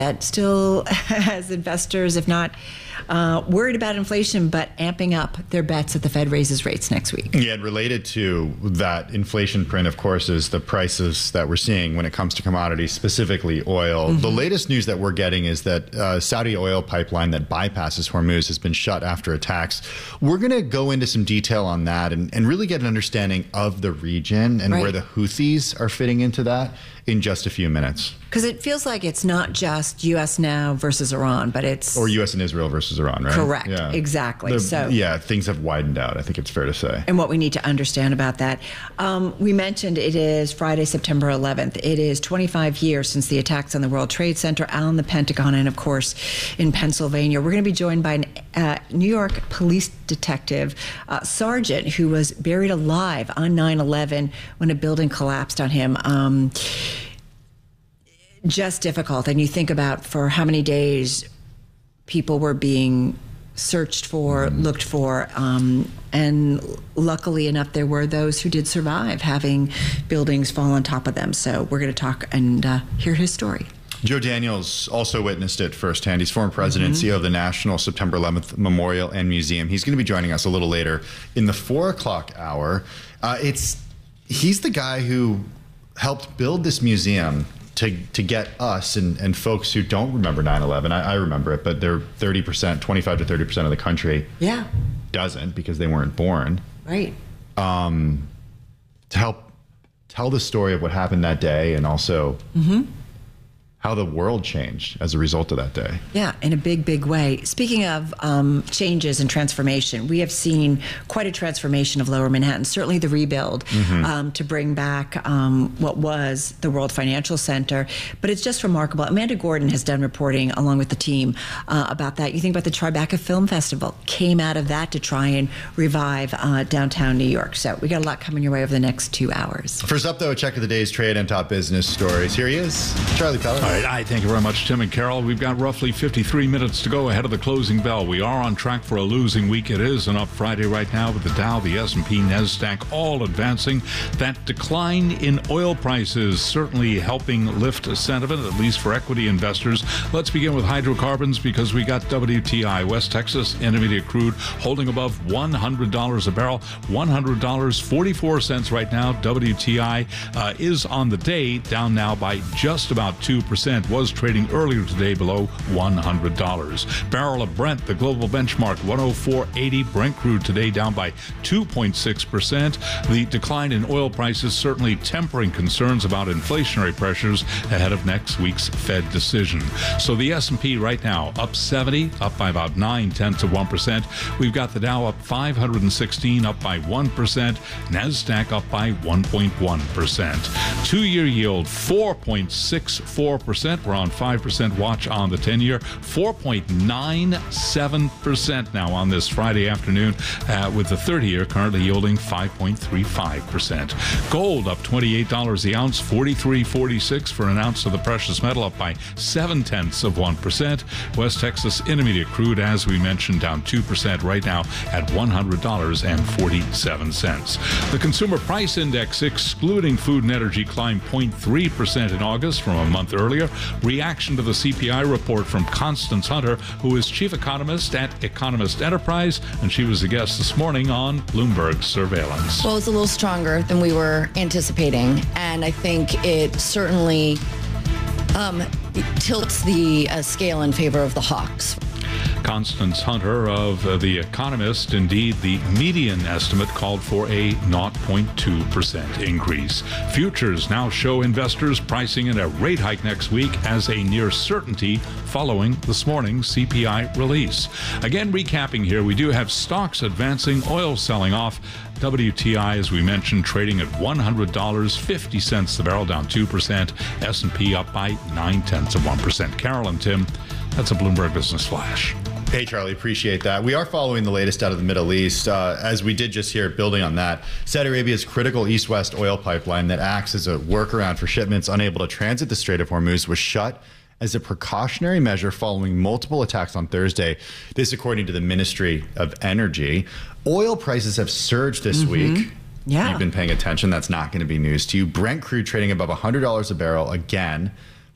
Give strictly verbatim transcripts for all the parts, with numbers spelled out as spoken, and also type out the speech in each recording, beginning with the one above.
That still has investors, if not uh, worried about inflation, but amping up their bets that the Fed raises rates next week. Yeah, and related to that inflation print, of course, is the prices that we're seeing when it comes to commodities, specifically oil. Mm-hmm. The latest news that we're getting is that uh, Saudi oil pipeline that bypasses Hormuz has been shut after attacks. We're going to go into some detail on that and, and really get an understanding of the region and right. where the Houthis are fitting into that in just a few minutes. Because it feels like it's not just U S now versus Iran, but it's... Or U S and Israel versus Iran, right? Correct, yeah. exactly. The, so yeah, things have widened out, I think it's fair to say. And what we need to understand about that. Um, we mentioned it is Friday, September eleventh. It is twenty-five years since the attacks on the World Trade Center, on the Pentagon, and of course in Pennsylvania. We're going to be joined by a uh, New York police detective, uh, sergeant, who was buried alive on nine eleven when a building collapsed on him. Um, just difficult. And you think about for how many days people were being searched for, mm-hmm. looked for, um, and luckily enough, there were those who did survive having buildings fall on top of them. So we're going to talk and uh, hear his story. Joe Daniels also witnessed it firsthand. He's former president, mm-hmm. C E O of the National September eleventh Memorial and Museum. He's going to be joining us a little later in the four o'clock hour. Uh, it's he's the guy who helped build this museum to to get us and, and folks who don't remember nine eleven. I, I remember it, but they're thirty percent, twenty-five to thirty percent of the country yeah. doesn't because they weren't born. Right. Um, to help tell the story of what happened that day and also mm-hmm. how the world changed as a result of that day. Yeah, in a big, big way. Speaking of um, changes and transformation, we have seen quite a transformation of Lower Manhattan, certainly the rebuild mm-hmm. um, to bring back um, what was the World Financial Center. But it's just remarkable. Amanda Gordon has done reporting along with the team uh, about that. You think about the Tribeca Film Festival, came out of that to try and revive uh, downtown New York. So we got a lot coming your way over the next two hours. First up, though, a check of the day's trade and top business stories. Here he is, Charlie Pellet. All right, I thank you very much, Tim and Carol. We've got roughly fifty-three minutes to go ahead of the closing bell. We are on track for a losing week. It is an up Friday right now with the Dow, the S and P, NASDAQ all advancing. That decline in oil prices certainly helping lift sentiment, at least for equity investors. Let's begin with hydrocarbons because we got W T I, West Texas Intermediate Crude, holding above one hundred dollars a barrel, one hundred dollars and forty-four cents right now. W T I uh, is on the day down now by just about two percent. Was trading earlier today below one hundred dollars. Barrel of Brent, the global benchmark, one oh four eighty. Brent crude today down by two point six percent. The decline in oil prices certainly tempering concerns about inflationary pressures ahead of next week's Fed decision. So the S and P right now up seventy, up by about nine tenths of one percent. We've got the Dow up five hundred sixteen, up by one percent. NASDAQ up by one point one percent. Two-year yield four point six four percent. We're on five percent watch on the ten-year. four point nine seven percent now on this Friday afternoon, uh, with the thirty-year currently yielding five point three five percent. Gold up twenty-eight dollars the ounce, forty-three forty-six for an ounce of the precious metal, up by seven tenths of one percent. West Texas Intermediate Crude, as we mentioned, down two percent right now at one hundred dollars and forty-seven cents. The Consumer Price Index, excluding food and energy, climbed zero point three percent in August from a month earlier. Reaction to the C P I report from Constance Hunter, who is chief economist at Economist Enterprise, and she was a guest this morning on Bloomberg Surveillance. Well, it's a little stronger than we were anticipating, and I think it certainly um, tilts the uh, scale in favor of the hawks. Constance Hunter of uh, The Economist, indeed, the median estimate called for a zero point two percent increase. Futures now show investors pricing in a rate hike next week as a near certainty following this morning's C P I release. Again, recapping here, we do have stocks advancing, oil selling off. W T I, as we mentioned, trading at one hundred dollars and fifty cents the barrel, down two percent. S and P up by nine tenths of one percent. Carol and Tim, that's a Bloomberg Business Flash. Hey, Charlie, appreciate that. We are following the latest out of the Middle East. Uh, as we did just hear, building on that, Saudi Arabia's critical east-west oil pipeline that acts as a workaround for shipments unable to transit the Strait of Hormuz was shut as a precautionary measure following multiple attacks on Thursday. This, according to the Ministry of Energy. Oil prices have surged this mm-hmm. week. Yeah. You've been paying attention. That's not going to be news to you. Brent crude trading above one hundred dollars a barrel again.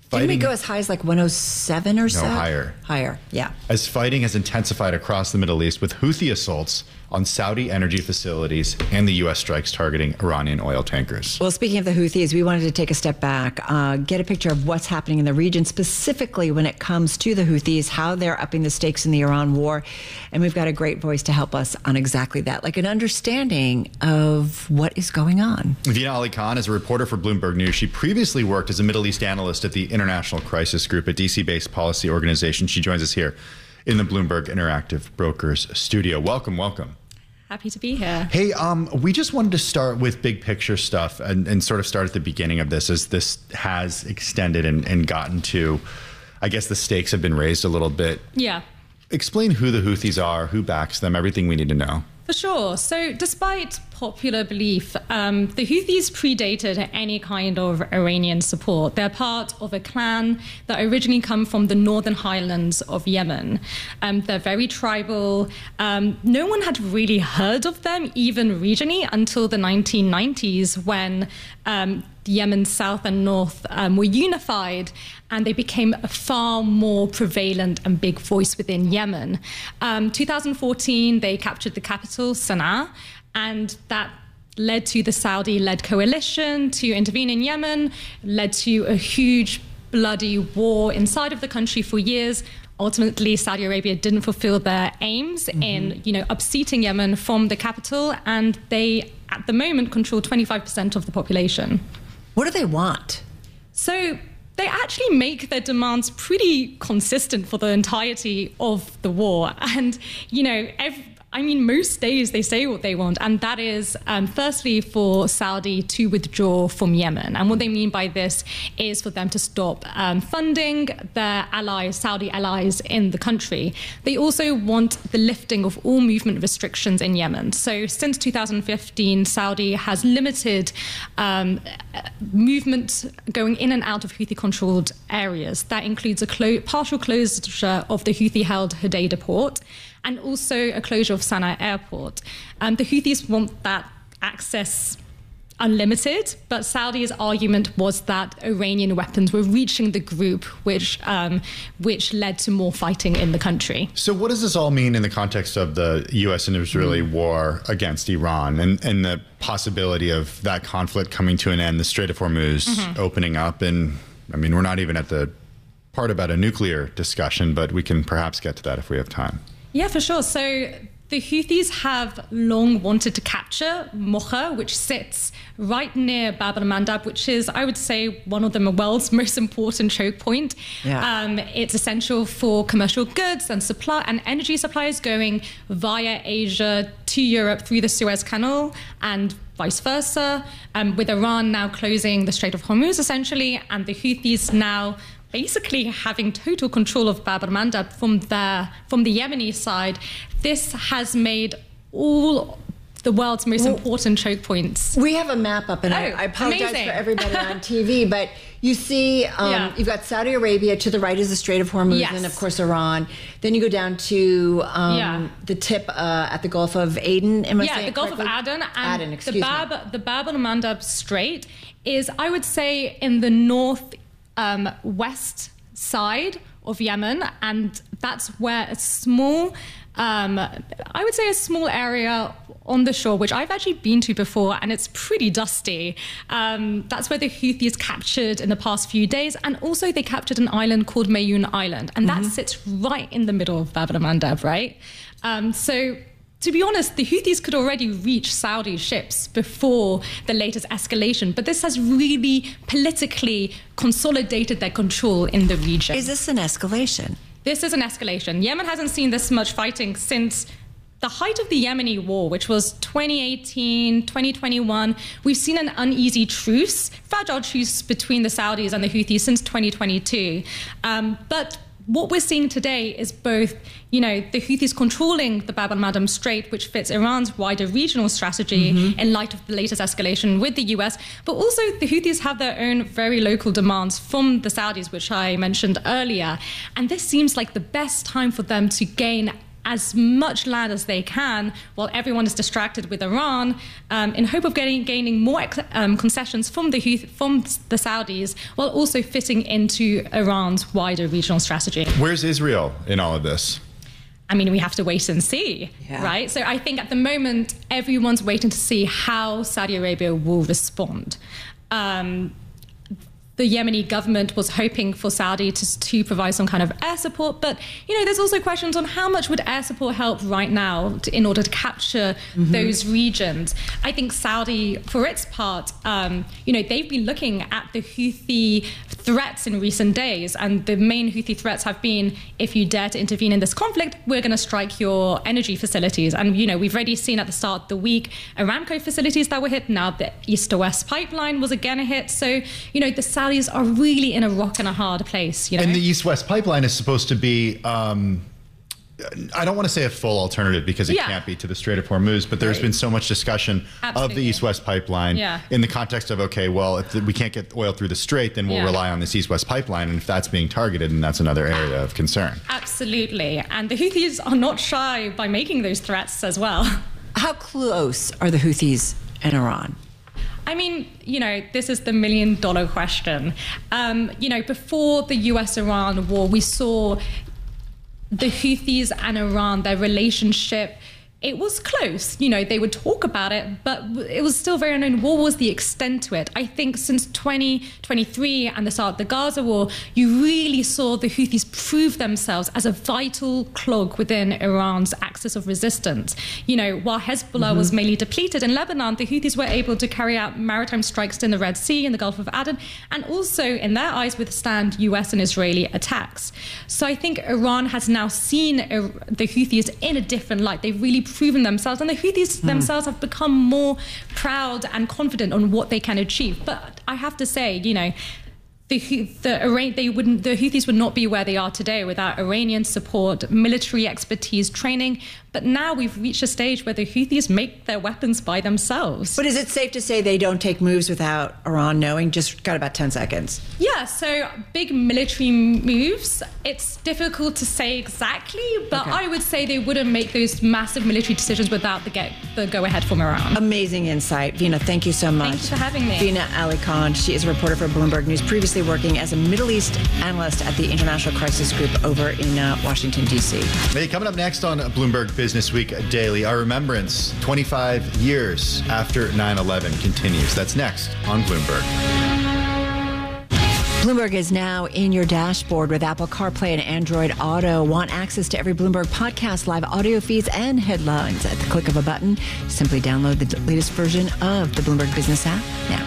Didn't we go as high as like one oh seven or no, so? No, higher. Higher, yeah. As fighting has intensified across the Middle East with Houthi assaults on Saudi energy facilities and the U S strikes targeting Iranian oil tankers. Well, speaking of the Houthis, we wanted to take a step back, uh, get a picture of what's happening in the region, specifically when it comes to the Houthis, how they're upping the stakes in the Iran war. And we've got a great voice to help us on exactly that, like an understanding of what is going on. Vina Ali Khan is a reporter for Bloomberg News. She previously worked as a Middle East analyst at the International Crisis Group, a D C-based policy organization. She joins us here in the Bloomberg Interactive Brokers studio. Welcome, welcome. Happy to be here. Hey, um, we just wanted to start with big picture stuff and, and sort of start at the beginning of this as this has extended and, and gotten to, I guess the stakes have been raised a little bit. Yeah. Explain who the Houthis are, who backs them, everything we need to know. For sure. So despite popular belief, um, the Houthis predated any kind of Iranian support. They're part of a clan that originally come from the northern highlands of Yemen. Um, they're very tribal. Um, no one had really heard of them, even regionally, until the nineteen nineties when um, Yemen South and North um, were unified, and they became a far more prevalent and big voice within Yemen. Um, two thousand fourteen, they captured the capital, Sana'a, and that led to the Saudi-led coalition to intervene in Yemen, led to a huge bloody war inside of the country for years. Ultimately, Saudi Arabia didn't fulfill their aims mm-hmm. in, you know, upseating Yemen from the capital, and they, at the moment, control twenty-five percent of the population. What do they want? So they actually make their demands pretty consistent for the entirety of the war. And, you know, every, I mean, most days they say what they want, and that is, um, firstly, for Saudi to withdraw from Yemen. And what they mean by this is for them to stop um, funding their allies, Saudi allies in the country. They also want the lifting of all movement restrictions in Yemen. So since two thousand fifteen, Saudi has limited um, movement going in and out of Houthi-controlled areas. That includes a clo- partial closure of the Houthi-held Hodeidah port, and also a closure of Sana'a airport. Um, the Houthis want that access unlimited, but Saudi's argument was that Iranian weapons were reaching the group, which um, which led to more fighting in the country. So what does this all mean in the context of the U S and Israeli mm. war against Iran and, and the possibility of that conflict coming to an end, the Strait of Hormuz mm-hmm. opening up? And I mean, we're not even at the part about a nuclear discussion, but we can perhaps get to that if we have time. Yeah, for sure. So the Houthis have long wanted to capture Mocha, which sits right near Bab al-Mandab, which is, I would say, one of the world's most important choke point. Yeah. Um, it's essential for commercial goods and supply and energy supplies going via Asia to Europe through the Suez Canal and vice versa, um, with Iran now closing the Strait of Hormuz, essentially, and the Houthis now basically having total control of Bab al-Mandab from the, from the Yemeni side. This has made all the world's most well, important choke points. We have a map up, and oh, I, I apologize amazing. for everybody on T V, but you see um, yeah. you've got Saudi Arabia, to the right is the Strait of Hormuz, yes. and of course Iran. Then you go down to um, yeah. the tip uh, at the Gulf of Aden. Am I yeah, saying the Gulf correctly? of Aden. And Aden, excuse the Bab, me. The Bab al-Mandab Strait is, I would say, in the north Um, west side of Yemen, and that's where a small, um, I would say a small area on the shore, which I've actually been to before, and it's pretty dusty. Um, that's where the Houthis captured in the past few days, and also they captured an island called Mayun Island, and mm-hmm. that sits right in the middle of Bab al-Mandab, right? Um, so to be honest, the Houthis could already reach Saudi ships before the latest escalation, but this has really politically consolidated their control in the region. Is this an escalation? This is an escalation. Yemen hasn't seen this much fighting since the height of the Yemeni war, which was twenty eighteen, twenty twenty-one. We've seen an uneasy truce, fragile truce between the Saudis and the Houthis since twenty twenty-two. Um, but what we're seeing today is both, you know, the Houthis controlling the Bab al-Mandab Strait, which fits Iran's wider regional strategy mm-hmm. in light of the latest escalation with the U S, but also the Houthis have their own very local demands from the Saudis, which I mentioned earlier. And this seems like the best time for them to gain as much land as they can while everyone is distracted with Iran um, in hope of getting, gaining more um, concessions from the, from the Saudis while also fitting into Iran's wider regional strategy. Where's Israel in all of this? I mean, we have to wait and see, yeah. right? So I think at the moment, everyone's waiting to see how Saudi Arabia will respond. Um, The Yemeni government was hoping for Saudi to, to provide some kind of air support. But, you know, there's also questions on how much would air support help right now to, in order to capture mm-hmm. those regions. I think Saudi, for its part, um, you know, they've been looking at the Houthi threats in recent days. And the main Houthi threats have been, if you dare to intervene in this conflict, we're going to strike your energy facilities. And, you know, we've already seen at the start of the week Aramco facilities that were hit. Now the East to West pipeline was again a hit. So, you know, the Saudis are really in a rock and a hard place. You know? And the East-West pipeline is supposed to be, um, I don't want to say a full alternative because it yeah. can't be to the Strait of Hormuz, but there's right. been so much discussion Absolutely. of the East-West pipeline yeah. in the context of, okay, well, if we can't get oil through the Strait, then we'll yeah. rely on this East-West pipeline. And if that's being targeted, then that's another area of concern. Absolutely. And the Houthis are not shy by making those threats as well. How close are the Houthis and Iran? I mean, you know, this is the million dollar question. Um, you know, before the U S Iran war, we saw the Houthis and Iran, their relationship, it was close. You know, they would talk about it, but it was still very unknown. What was the extent to it? I think since twenty twenty-three and the start of the Gaza war, you really saw the Houthis prove themselves as a vital clog within Iran's axis of resistance. You know, while Hezbollah mm-hmm. was mainly depleted in Lebanon, the Houthis were able to carry out maritime strikes in the Red Sea, in the Gulf of Aden, and also, in their eyes, withstand U S and Israeli attacks. So I think Iran has now seen the Houthis in a different light. They've really proven themselves, and the Houthis mm. themselves have become more proud and confident on what they can achieve. But I have to say, you know, the the they wouldn't the Houthis would not be where they are today without Iranian support, military expertise, training. But now we've reached a stage where the Houthis make their weapons by themselves. But is it safe to say they don't take moves without Iran knowing? Just got about ten seconds. Yeah, so big military moves. It's difficult to say exactly, but okay. I would say they wouldn't make those massive military decisions without the get the go-ahead from Iran. Amazing insight. Veena, thank you so much. Thank you for having me. Veena Ali Khan, she is a reporter for Bloomberg News, previously working as a Middle East analyst at the International Crisis Group over in uh, Washington, D C. Hey, coming up next on Bloomberg Business Week Daily, our remembrance twenty-five years after nine eleven continues. That's next on Bloomberg. Bloomberg is now in your dashboard with Apple CarPlay and Android Auto. Want access to every Bloomberg podcast, live audio feeds, and headlines at the click of a button? Simply download the latest version of the Bloomberg Business app now.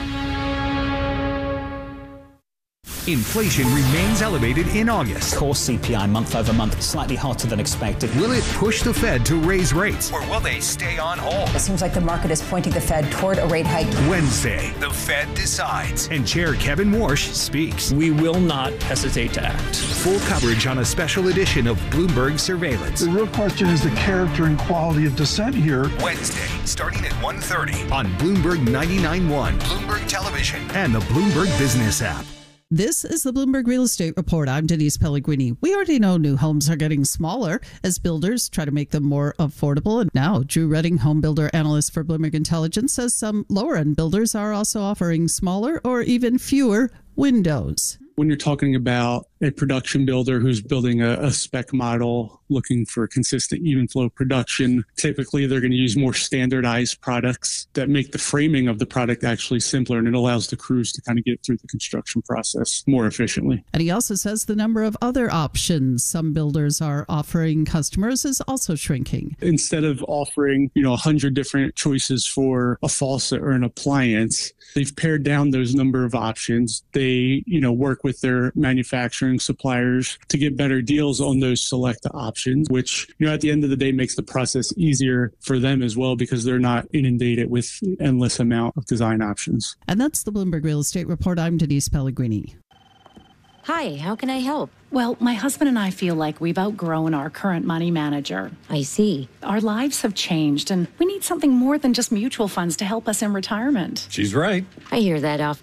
Inflation remains elevated in August. Core C P I month over month slightly hotter than expected. Will it push the Fed to raise rates? Or will they stay on hold? It seems like the market is pointing the Fed toward a rate hike. Wednesday, the Fed decides. And Chair Kevin Warsh speaks. We will not hesitate to act. Full coverage on a special edition of Bloomberg Surveillance. The real question is the character and quality of dissent here. Wednesday, starting at one thirty. On Bloomberg ninety-nine point one. Bloomberg Television. And the Bloomberg Business app. This is the Bloomberg Real Estate Report. I'm Denise Pellegrini. We already know new homes are getting smaller as builders try to make them more affordable. And now, Drew Redding, home builder analyst for Bloomberg Intelligence, says some lower-end builders are also offering smaller or even fewer windows. When you're talking about a production builder who's building a, a spec model, looking for consistent even flow production, typically they're going to use more standardized products that make the framing of the product actually simpler, and it allows the crews to kind of get through the construction process more efficiently. And he also says the number of other options some builders are offering customers is also shrinking. Instead of offering, you know, a hundred different choices for a faucet or an appliance, they've pared down those number of options. They, you know, work with their manufacturing suppliers to get better deals on those select options, which, you know, at the end of the day makes the process easier for them as well because they're not inundated with endless amount of design options. And that's the Bloomberg Real Estate Report. I'm Denise Pellegrini. Hi, how can I help? Well, my husband and I feel like we've outgrown our current money manager. I see. Our lives have changed, and we need something more than just mutual funds to help us in retirement. She's right. I hear that often.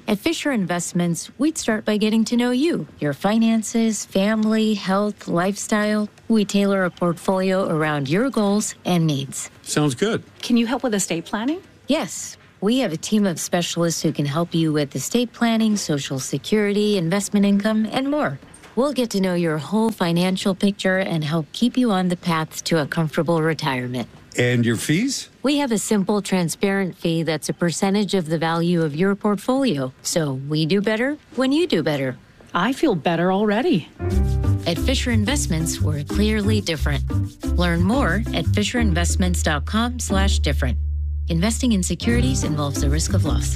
At Fisher Investments, we'd start by getting to know you, your finances, family, health, lifestyle. We tailor a portfolio around your goals and needs. Sounds good. Can you help with estate planning? Yes. We have a team of specialists who can help you with estate planning, Social Security, investment income, and more. We'll get to know your whole financial picture and help keep you on the path to a comfortable retirement. And your fees? We have a simple, transparent fee that's a percentage of the value of your portfolio. So we do better when you do better. I feel better already. At Fisher Investments, we're clearly different. Learn more at fisherinvestments.com slash different. Investing in securities involves the risk of loss.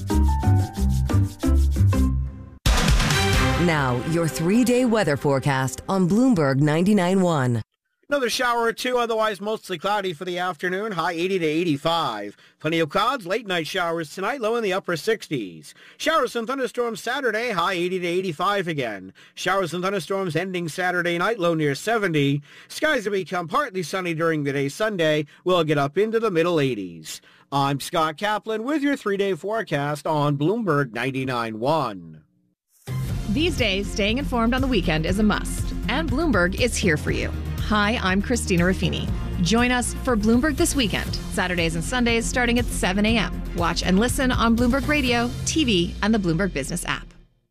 Now, your three-day weather forecast on Bloomberg ninety-nine point one. Another shower or two, otherwise mostly cloudy for the afternoon, high eighty to eighty-five. Plenty of clouds, late night showers tonight, low in the upper sixties. Showers and thunderstorms Saturday, high eighty to eighty-five again. Showers and thunderstorms ending Saturday night, low near seventy. Skies will become partly sunny during the day Sunday. We'll get up into the middle eighties. I'm Scott Kaplan with your three-day forecast on Bloomberg ninety-nine point one. These days, staying informed on the weekend is a must, and Bloomberg is here for you. Hi, I'm Christina Ruffini. Join us for Bloomberg This Weekend, Saturdays and Sundays starting at seven a.m. Watch and listen on Bloomberg Radio, T V, and the Bloomberg Business app.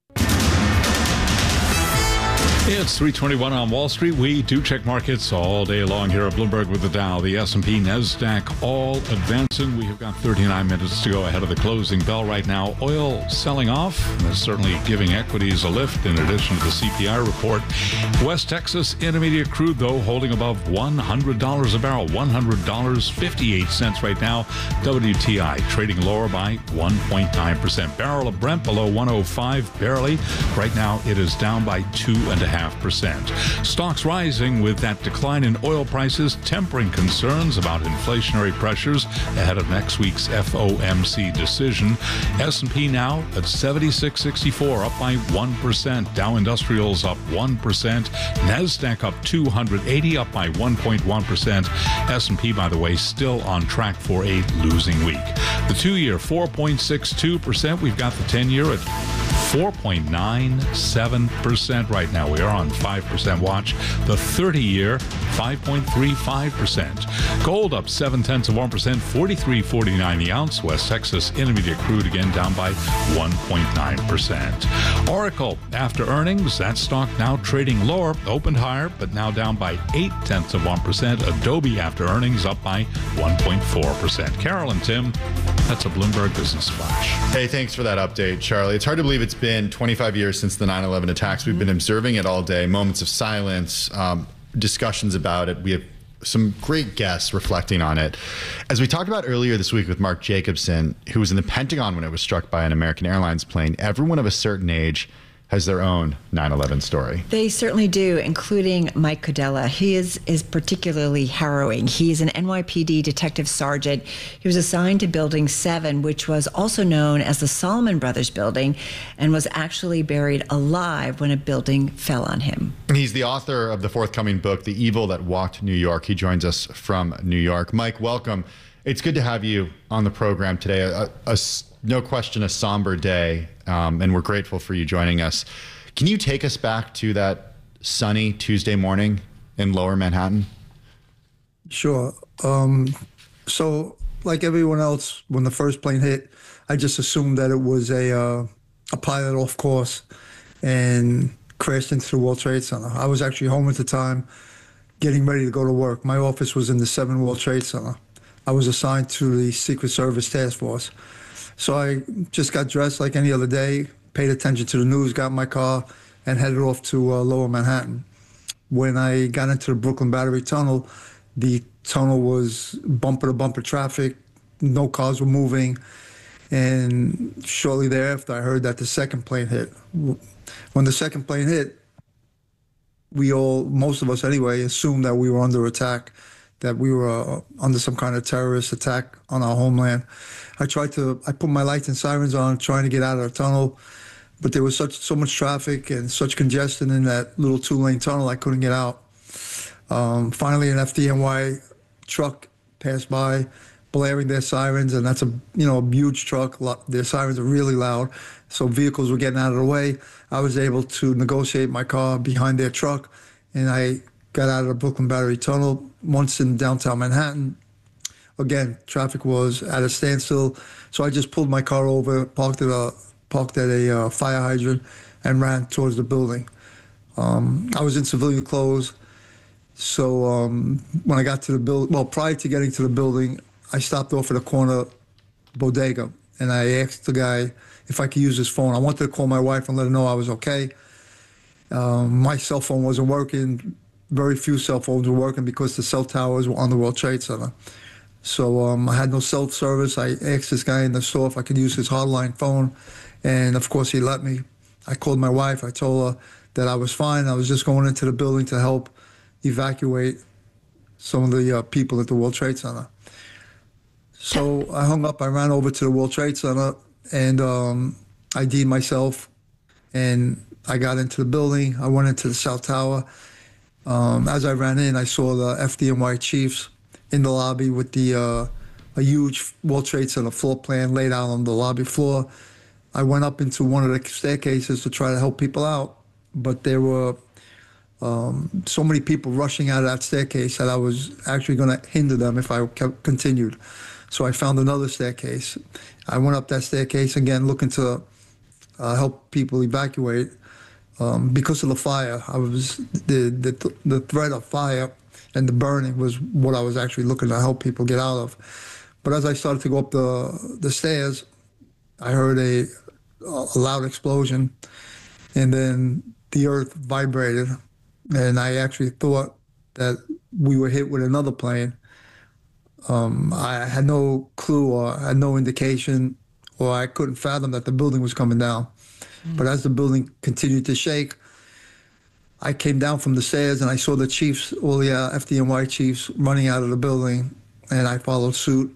It's three twenty-one on Wall Street. We do check markets all day long here at Bloomberg with the Dow, the S and P, NASDAQ, all advancing. We have got thirty-nine minutes to go ahead of the closing bell right now. Oil selling off. That's certainly giving equities a lift in addition to the C P I report. West Texas Intermediate crude, though, holding above one hundred dollars a barrel. one hundred dollars and fifty-eight cents right now. W T I trading lower by one point nine percent. Barrel of Brent below one oh five, barely. Right now it is down by two and a half percent. Stocks rising with that decline in oil prices tempering concerns about inflationary pressures ahead of next week's F O M C decision. S and P now at seventy-six sixty-four, up by one percent. Dow Industrials up one percent. NASDAQ up two hundred eighty, up by one point one percent. S and P, by the way, still on track for a losing week. The two-year four point six two percent. We've got the ten-year at four point nine seven percent right now. We are on five percent watch. The thirty-year, five point three five percent. Gold up seven tenths of one percent, forty-three forty-nine the ounce. West Texas Intermediate crude again down by one point nine percent. Oracle, after earnings, that stock now trading lower, opened higher, but now down by eight tenths of one percent. Adobe, after earnings, up by one point four percent. Carol and Tim, that's a Bloomberg Business Flash. Hey, thanks for that update, Charlie. It's hard to believe it's been twenty-five years since the nine eleven attacks. We've been observing it all day, moments of silence, um, discussions about it. We have some great guests reflecting on it. As we talked about earlier this week with Mark Jacobson, who was in the Pentagon when it was struck by an American Airlines plane, everyone of a certain age has their own nine eleven story. They certainly do, including Mike Codella. He is, is particularly harrowing. He is an N Y P D detective sergeant. He was assigned to Building seven, which was also known as the Salomon Brothers Building, and was actually buried alive when a building fell on him. He's the author of the forthcoming book, The Evil That Walked New York. He joins us from New York. Mike, welcome. It's good to have you on the program today. A, a, no question, a somber day, um, and we're grateful for you joining us. Can you take us back to that sunny Tuesday morning in Lower Manhattan? Sure. Um, so, like everyone else, when the first plane hit, I just assumed that it was a uh, a pilot off course and crashed into the World Trade Center. I was actually home at the time, getting ready to go to work. My office was in the seven World Trade Center. I was assigned to the Secret Service Task Force. So I just got dressed like any other day, paid attention to the news, got in my car, and headed off to uh, Lower Manhattan. When I got into the Brooklyn Battery Tunnel, the tunnel was bumper-to-bumper traffic, no cars were moving, and shortly thereafter, I heard that the second plane hit. When the second plane hit, we all, most of us anyway, assumed that we were under attack, that we were uh, under some kind of terrorist attack on our homeland. I tried to, I put my lights and sirens on, trying to get out of the tunnel, but there was such so much traffic and such congestion in that little two-lane tunnel, I couldn't get out. Um, finally, an F D N Y truck passed by, blaring their sirens, and that's a you know a huge truck. Their sirens are really loud. So vehicles were getting out of the way. I was able to negotiate my car behind their truck, and I got out of the Brooklyn Battery Tunnel. Once in downtown Manhattan, again, traffic was at a standstill. So I just pulled my car over, parked at a, parked at a uh, fire hydrant, and ran towards the building. Um, I was in civilian clothes. So um, when I got to the building, well, prior to getting to the building, I stopped off at a corner bodega, and I asked the guy if I could use his phone. I wanted to call my wife and let her know I was okay. Um, my cell phone wasn't working. Very few cell phones were working because the cell towers were on the World Trade Center. So um, I had no cell service. I asked this guy in the store if I could use his hotline phone, and of course he let me. I called my wife. I told her that I was fine. I was just going into the building to help evacuate some of the uh, people at the World Trade Center. So I hung up. I ran over to the World Trade Center, and um, I D'd myself, and I got into the building. I went into the South Tower. Um, as I ran in, I saw the F D N Y chiefs in the lobby with the uh, a huge World Trade Center floor plan laid out on the lobby floor. I went up into one of the staircases to try to help people out, but there were um, so many people rushing out of that staircase that I was actually going to hinder them if I kept, continued. So I found another staircase. I went up that staircase again, looking to uh, help people evacuate. Um, because of the fire, I was the, the the threat of fire and the burning was what I was actually looking to help people get out of. But as I started to go up the the stairs, I heard a, a loud explosion, and then the earth vibrated, and I actually thought that we were hit with another plane. Um, I had no clue or had no indication, or I couldn't fathom that the building was coming down. Mm. But as the building continued to shake, I came down from the stairs and I saw the chiefs, all the uh, F D N Y chiefs running out of the building, and I followed suit.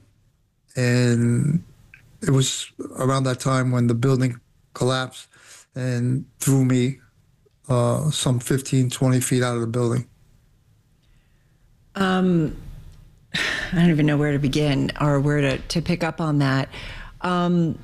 And it was around that time when the building collapsed and threw me uh, some fifteen, twenty feet out of the building. Um, I don't even know where to begin or where to, to pick up on that. Um,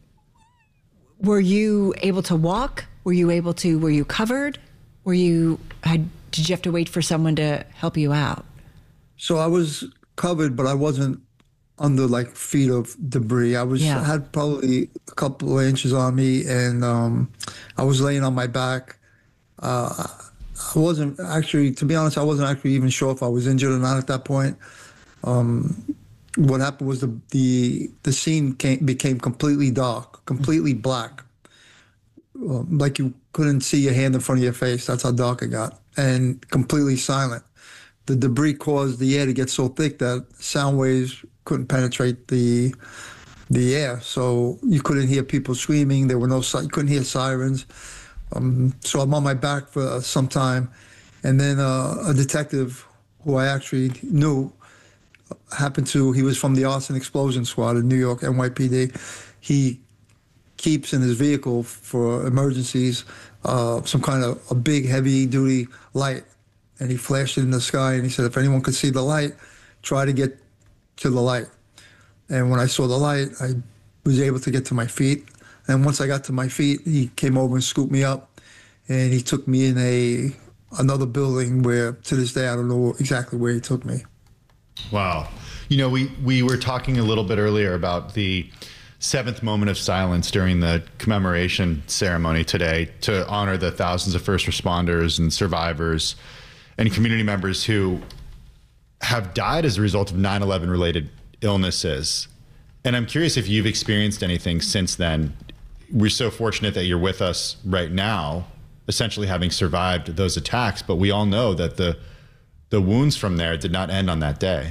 were you able to walk? Were you able to, were you covered? Were you, had, did you have to wait for someone to help you out? So I was covered, but I wasn't under like feet of debris. I was Yeah. I had probably a couple of inches on me, and um, I was laying on my back. Uh, I wasn't actually, to be honest, I wasn't actually even sure if I was injured or not at that point. Um, what happened was the the, the scene came, became completely dark, completely black. Uh, like you couldn't see your hand in front of your face. That's how dark it got, and completely silent. The debris caused the air to get so thick that sound waves couldn't penetrate the the air, so you couldn't hear people screaming. There were no, you couldn't hear sirens. Um, so I'm on my back for some time, and then uh, a detective who I actually knew happened to, he was from the Arson Explosion Squad in New York, N Y P D. He keeps in his vehicle for emergencies uh, some kind of a big heavy-duty light, and he flashed it in the sky, and he said, if anyone could see the light, try to get to the light. And when I saw the light, I was able to get to my feet. And once I got to my feet, he came over and scooped me up, and he took me in a another building where, to this day, I don't know exactly where he took me. Wow. You know, we, we were talking a little bit earlier about the seventh moment of silence during the commemoration ceremony today to honor the thousands of first responders and survivors and community members who have died as a result of nine eleven related illnesses. And I'm curious if you've experienced anything since then. We're so fortunate that you're with us right now, essentially having survived those attacks, but we all know that the the wounds from there did not end on that day.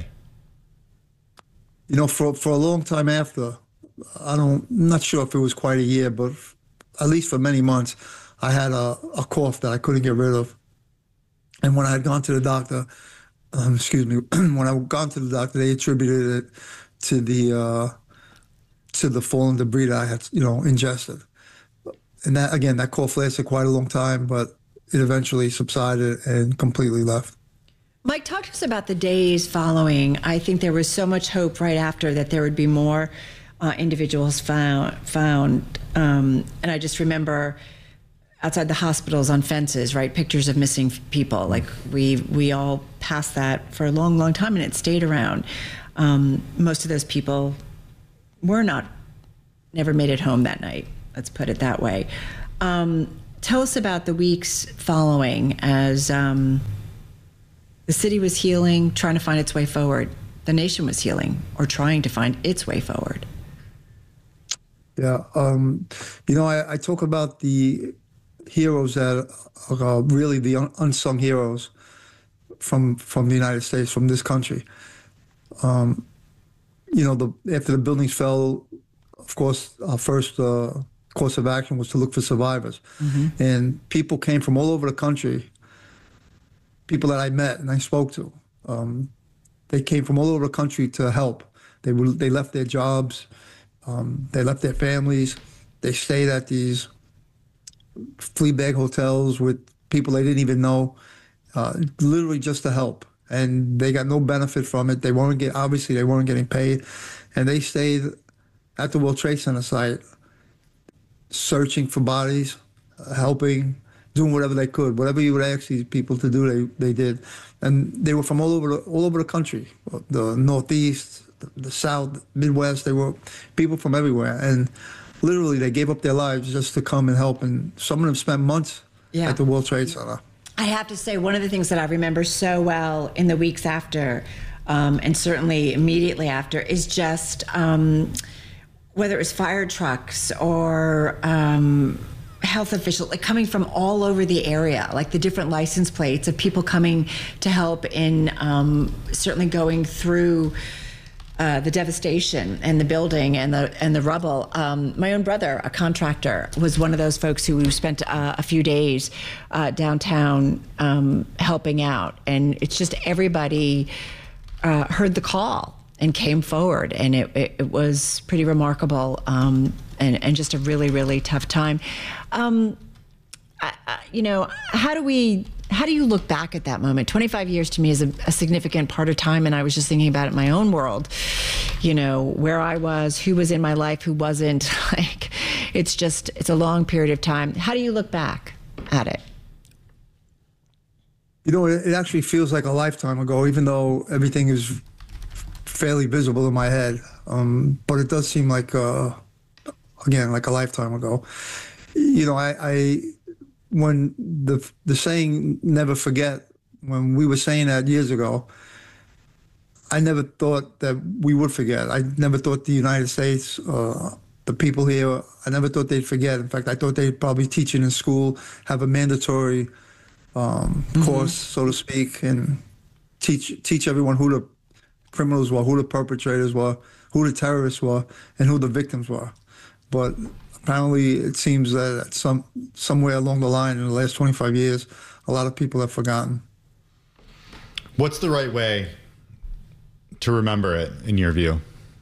You know, for for a long time after, I don't, I'm not sure if it was quite a year, but at least for many months, I had a, a cough that I couldn't get rid of. And when I had gone to the doctor, um, excuse me, when I had gone to the doctor, they attributed it to the uh, to the fallen debris that I had, you know, ingested. And that, again, that cough lasted quite a long time, but it eventually subsided and completely left. Mike, talk to us about the days following. I think there was so much hope right after that there would be more uh, individuals found. found. Um, and I just remember outside the hospitals on fences, right, pictures of missing people. Like we we all passed that for a long, long time, and it stayed around. Um, most of those people were not, never made it home that night. Let's put it that way. Um, tell us about the weeks following as um, the city was healing, trying to find its way forward. The nation was healing or trying to find its way forward. Yeah, um, you know, I, I talk about the heroes that are uh, really the un- unsung heroes from from the United States, from this country. Um, you know, the, after the buildings fell, of course, our first uh, course of action was to look for survivors. Mm-hmm. And people came from all over the country, people that I met and I spoke to. Um, they came from all over the country to help. They were, they left their jobs, um, they left their families, they stayed at these flea bag hotels with people they didn't even know, uh, literally just to help. And they got no benefit from it. They weren't get obviously they weren't getting paid, and they stayed at the World Trade Center site, searching for bodies, uh, helping, doing whatever they could, whatever you would ask these people to do, they they did, and they were from all over the, all over the country, the Northeast, the, the South, Midwest. They were people from everywhere, and literally they gave up their lives just to come and help. And some of them spent months yeah. at the World Trade Center. I have to say, one of the things that I remember so well in the weeks after, um, and certainly immediately after, is just um, whether it was fire trucks or um, health officials, like coming from all over the area, like the different license plates of people coming to help in um, certainly going through Uh, the devastation and the building and the and the rubble. Um, my own brother, a contractor, was one of those folks who spent uh, a few days uh, downtown um, helping out. And it's just everybody uh, heard the call and came forward. And it, it, it was pretty remarkable um, and, and just a really, really tough time. Um, I, I, you know, how do we... How do you look back at that moment? twenty-five years to me is a, a significant part of time, and I was just thinking about it in my own world, you know, where I was, who was in my life, who wasn't. Like, it's just, it's a long period of time. How do you look back at it? You know, it, it actually feels like a lifetime ago, even though everything is fairly visible in my head. Um, but it does seem like, uh, again, like a lifetime ago. You know, I... I when the the saying "never forget," when we were saying that years ago, I never thought that we would forget. I never thought the United States, uh, the people here, I never thought they'd forget. In fact, I thought they'd probably teach it in school, have a mandatory um, mm-hmm. course, so to speak, and teach teach everyone who the criminals were, who the perpetrators were, who the terrorists were, and who the victims were. But apparently, it seems that at some somewhere along the line in the last twenty-five years, a lot of people have forgotten. What's the right way to remember it, in your view?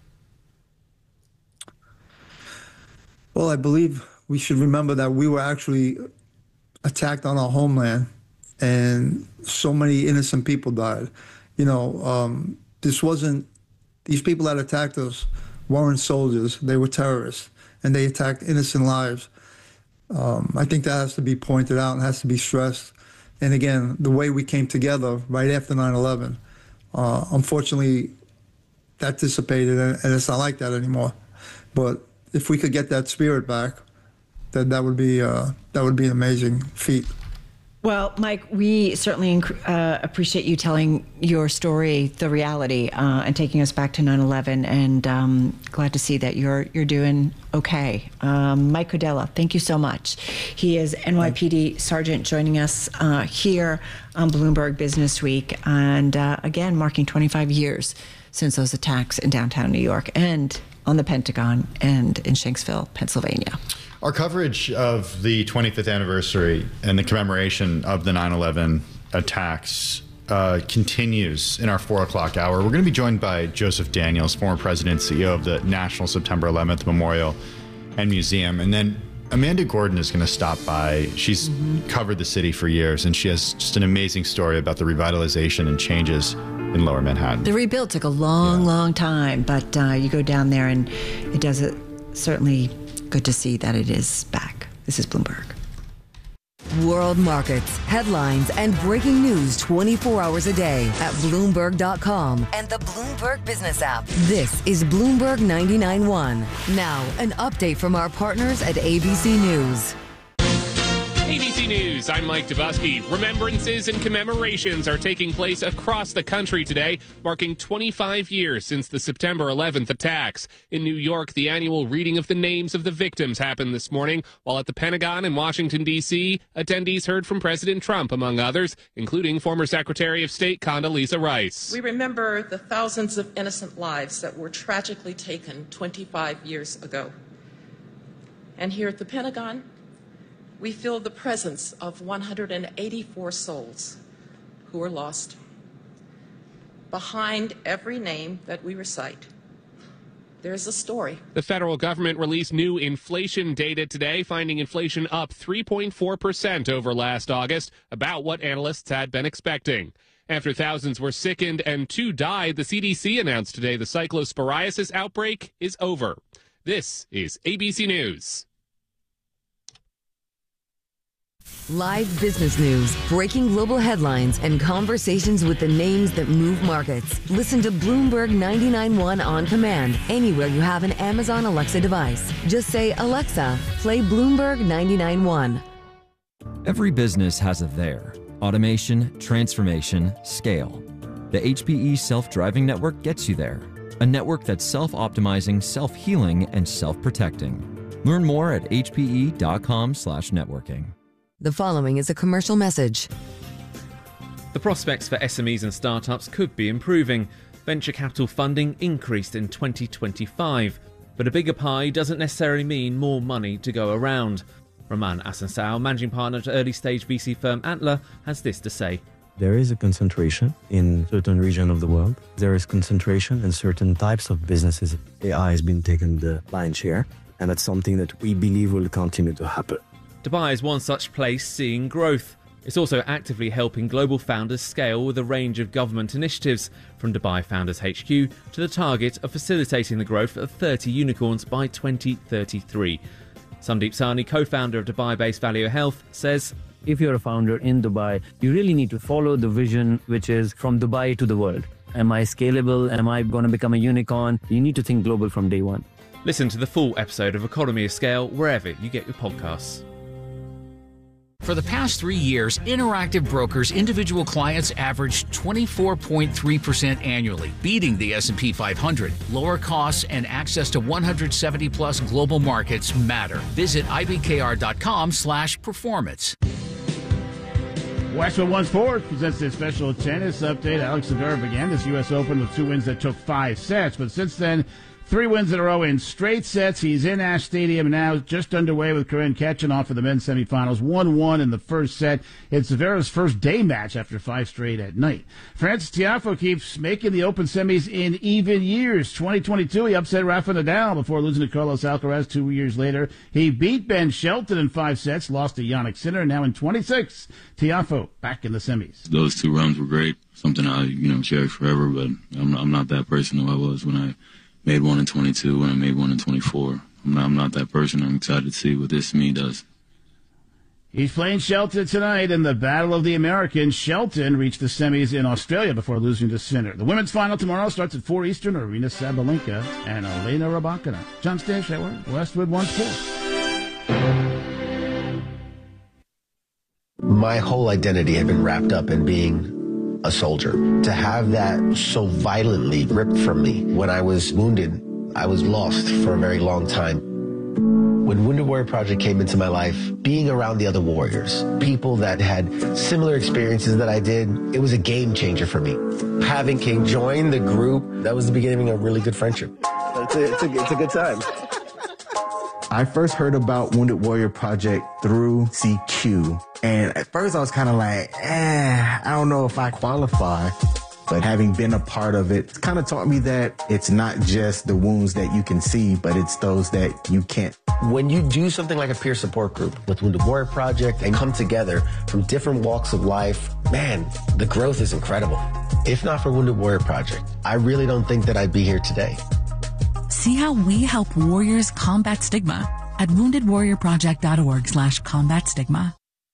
Well, I believe we should remember that we were actually attacked on our homeland, and so many innocent people died. You know, um, this wasn't, these people that attacked us weren't soldiers, they were terrorists. And they attacked innocent lives. Um, I think that has to be pointed out and has to be stressed. And again, the way we came together right after nine eleven, uh, unfortunately, that dissipated, and, and it's not like that anymore. But if we could get that spirit back, then that would be uh, that would be an amazing feat. Well, Mike, we certainly uh, appreciate you telling your story, the reality, uh, and taking us back to nine eleven. And um, glad to see that you're you're doing okay. Um, Mike Cordella, thank you so much. He is N Y P D Sergeant joining us uh, here on Bloomberg Business Week, and uh, again, marking twenty-five years since those attacks in downtown New York and on the Pentagon and in Shanksville, Pennsylvania. Our coverage of the twenty-fifth anniversary and the commemoration of the nine eleven attacks uh, continues in our four o'clock hour. We're going to be joined by Joseph Daniels, former president and C E O of the National September eleventh Memorial and Museum. And then Amanda Gordon is going to stop by. She's mm-hmm. covered the city for years, and she has just an amazing story about the revitalization and changes in Lower Manhattan. The rebuild took a long, yeah. long time, but uh, you go down there and it does it. Certainly good to see that it is back. This is Bloomberg. World markets, headlines, and breaking news twenty-four hours a day at Bloomberg dot com and the Bloomberg Business app. This is Bloomberg ninety-nine point one. Now, an update from our partners at A B C News. A B C News, I'm Mike Dubusky. Remembrances and commemorations are taking place across the country today, marking twenty-five years since the September eleventh attacks. In New York, the annual reading of the names of the victims happened this morning, while at the Pentagon in Washington, D C, attendees heard from President Trump, among others, including former Secretary of State Condoleezza Rice. We remember the thousands of innocent lives that were tragically taken twenty-five years ago. And here at the Pentagon, we feel the presence of one hundred eighty-four souls who were lost. Behind every name that we recite, there's a story. The federal government released new inflation data today, finding inflation up three point four percent over last August, about what analysts had been expecting. After thousands were sickened and two died, the C D C announced today the cyclosporiasis outbreak is over. This is A B C News. Live business news, breaking global headlines, and conversations with the names that move markets. Listen to Bloomberg ninety-nine point one on command anywhere you have an Amazon Alexa device. Just say, Alexa, play Bloomberg ninety-nine point one. Every business has a there. Automation, transformation, scale. The H P E self-driving network gets you there. A network that's self-optimizing, self-healing, and self-protecting. Learn more at H P E dot com slash networking. The following is a commercial message. The prospects for S M Es and startups could be improving. Venture capital funding increased in twenty twenty-five, but a bigger pie doesn't necessarily mean more money to go around. Roman Asansao, managing partner at early-stage V C firm Antler, has this to say. There is a concentration in certain regions of the world. There is concentration in certain types of businesses. A I has been taking the lion's share, and that's something that we believe will continue to happen. Dubai is one such place seeing growth. It's also actively helping global founders scale with a range of government initiatives, from Dubai Founders H Q to the target of facilitating the growth of thirty unicorns by twenty thirty-three. Sandeep Sahni, co-founder of Dubai-based Value Health, says, if you're a founder in Dubai, you really need to follow the vision, which is from Dubai to the world. Am I scalable? Am I going to become a unicorn? You need to think global from day one. Listen to the full episode of Economy of Scale wherever you get your podcasts. For the past three years, Interactive Brokers individual clients averaged twenty-four point three percent annually, beating the S and P five hundred. Lower costs and access to one hundred seventy plus global markets matter. Visit I B K R dot com slash performance. Westwood One Sports presents their special tennis update. Alex Zverev began this U S Open with two wins that took five sets, but since then, three wins in a row in straight sets. He's in Ash Stadium now, just underway with Karen Khachanov for the men's semifinals. one one in the first set. It's Zverev's first day match after five straight at night. Francis Tiafoe keeps making the Open semis in even years. twenty twenty-two, he upset Rafa Nadal before losing to Carlos Alcaraz two years later. He beat Ben Shelton in five sets, lost to Jannik Sinner. Now in twenty-six, Tiafoe back in the semis. Those two rounds were great. Something I, you know, cherish forever, but I'm, I'm not that person who I was when I made one in twenty-two and I made one in twenty-four. I'm not, I'm not that person. I'm excited to see what this me does. He's playing Shelton tonight in the Battle of the Americans. Shelton reached the semis in Australia before losing to Sinner. The women's final tomorrow starts at four Eastern. Arina Sabalenka and Elena Rybakina. John Stanshauer, Westwood One Sports. My whole identity had been wrapped up in being a soldier. To have that so violently ripped from me when I was wounded, I was lost for a very long time. When Wounded Warrior Project came into my life, being around the other warriors, people that had similar experiences that I did, it was a game changer for me. Having King join the group, that was the beginning of a really good friendship. It's a, it's a, it's a good time. I first heard about Wounded Warrior Project through C Q. And at first I was kind of like, eh, I don't know if I qualify. But having been a part of it, it's kind of taught me that it's not just the wounds that you can see, but it's those that you can't When you do something like a peer support group with Wounded Warrior Project and come together from different walks of life, man, the growth is incredible. If not for Wounded Warrior Project, I really don't think that I'd be here today. See how we help warriors combat stigma at wounded warrior project dot org slash combat stigma.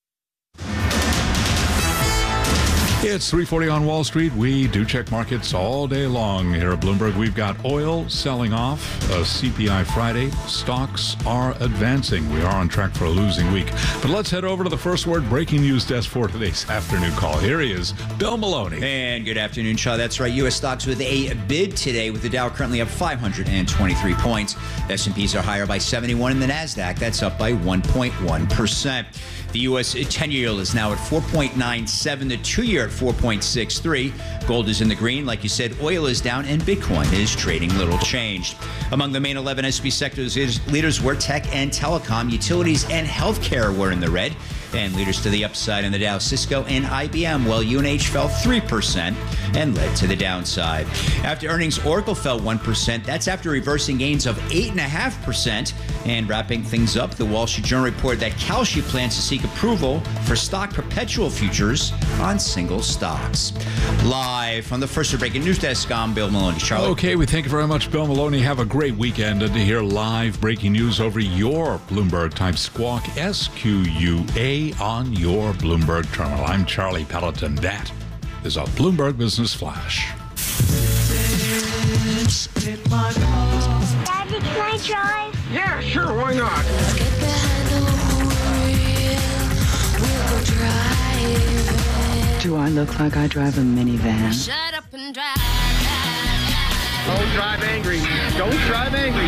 It's three forty on Wall Street. We do check markets all day long here at Bloomberg. We've got oil selling off, a C P I Friday. Stocks are advancing. We are on track for a losing week. But let's head over to the First Word breaking news desk for today's afternoon call. Here he is, Bill Maloney. And good afternoon, Shaw. That's right. U S stocks with a bid today, with the Dow currently up five hundred twenty-three points. The S and Ps are higher by seventy-one, and the NASDAQ, that's up by one point one percent. The U S ten-year yield is now at four point nine seven, the two-year at four point six three. Gold is in the green. Like you said, oil is down, and Bitcoin is trading little changed. Among the main eleven S and P sectors, leaders were tech and telecom, utilities and healthcare were in the red. And leaders to the upside in the Dow, Cisco and I B M, while U N H fell three percent and led to the downside. After earnings, Oracle fell one percent. That's after reversing gains of eight point five percent. And wrapping things up, the Wall Street Journal reported that Kalshi plans to seek approval for stock perpetual futures on single stocks. Live from the First Breaking News Desk, I'm Bill Maloney. Charlie. Okay, we thank you very much, Bill Maloney. Have a great weekend, and to hear live breaking news over your Bloomberg type squawk, S Q U A, on your Bloomberg terminal. I'm Charlie Pelleton. That is a Bloomberg Business Flash. Daddy, can I drive? Yeah, sure, why not? Let's get behind the wheel. We'll go drive. Do I look like I drive a minivan? Shut up and drive. Don't drive angry. Don't drive angry.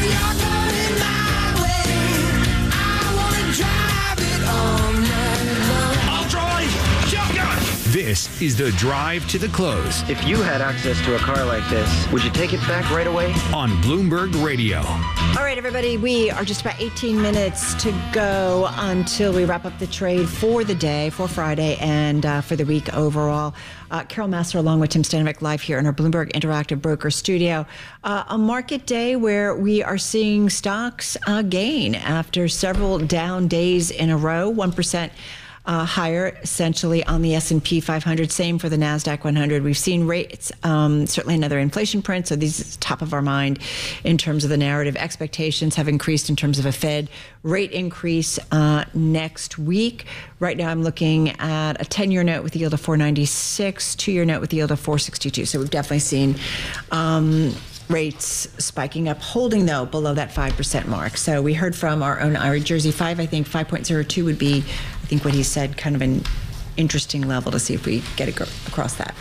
I'll drive. Shotgun. This is the drive to the close. If you had access to a car like this, would you take it back right away? On Bloomberg Radio. All right, everybody, we are just about eighteen minutes to go until we wrap up the trade for the day, for Friday, and uh, for the week overall. Uh, Carol Massar along with Tim Stanovic live here in our Bloomberg Interactive Broker studio. Uh, a market day where we are seeing stocks uh, gain after several down days in a row, one percent Uh, higher essentially on the S and P five hundred, same for the NASDAQ one hundred. We've seen rates, um, certainly another inflation print, so these is top of our mind in terms of the narrative. Expectations have increased in terms of a Fed rate increase uh, next week. Right now I'm looking at a ten-year note with a yield of four ninety-six, two-year note with a yield of four sixty-two. So we've definitely seen um, rates spiking up, holding, though, below that five percent mark. So we heard from our own Ira Jersey five, I think five point oh two would be, I think what he said, kind of an interesting level to see if we get it across that.